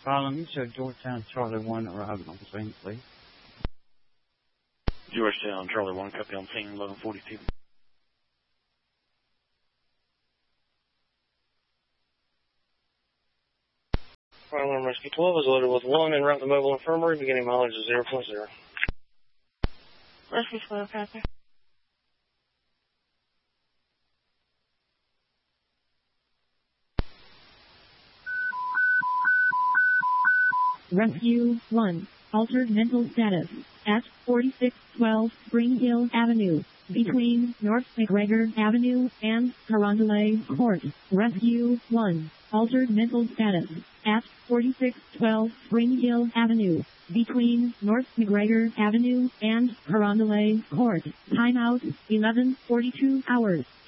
Harlem, so Georgetown, Charlie 1, arriving on the scene, please. Georgetown, Charlie 1, copy on scene, 1142. Fire Alarm Rescue 12 is loaded with 1 en route to mobile infirmary, beginning mileage of 0+0. Rescue 12, copy. Rescue 1, altered mental status, at 4612 Spring Hill Avenue, between North McGregor Avenue and Carondelet Court. Rescue 1, altered mental status, at 4612 Spring Hill Avenue, between North McGregor Avenue and Carondelet Court. Timeout, 11:42 hours.